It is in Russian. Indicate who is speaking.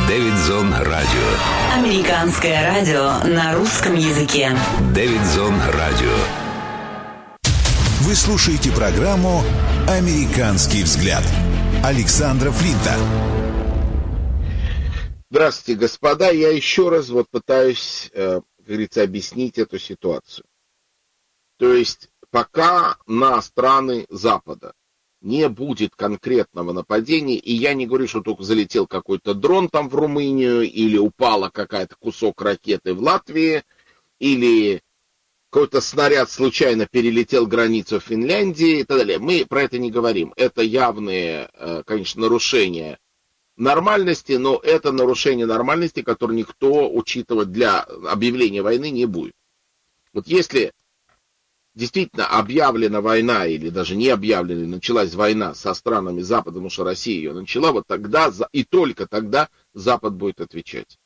Speaker 1: Дэвидзон Радио.
Speaker 2: Американское радио на русском языке.
Speaker 1: Дэвидзон Радио.
Speaker 3: Вы слушаете программу «Американский взгляд» Александра Флинта.
Speaker 4: Здравствуйте, господа. Я еще раз пытаюсь, как говорится, объяснить эту ситуацию. То есть, пока на страны Запада не будет конкретного нападения, и я не говорю, что только залетел какой-то дрон там в Румынию, или упала какая-то кусок ракеты в Латвии, или какой-то снаряд случайно перелетел границу Финляндии и так далее. Мы про это не говорим. Это явные, конечно, нарушения нормальности, но это нарушение нормальности, которое никто учитывать для объявления войны не будет. Вот если действительно объявлена война, или даже не объявлена, началась война со странами Запада, потому что Россия ее начала, вот тогда и только тогда Запад будет отвечать.